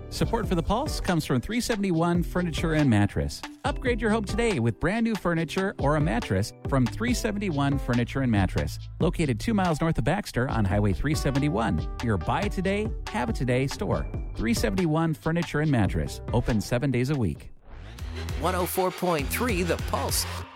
Support for The Pulse comes from 371 Furniture and Mattress. Upgrade your home today with brand new furniture or a mattress from 371 Furniture and Mattress. Located 2 miles north of Baxter on Highway 371. Your buy it today, have it today store. 371 Furniture and Mattress. Open 7 days a week. 104.3 The Pulse.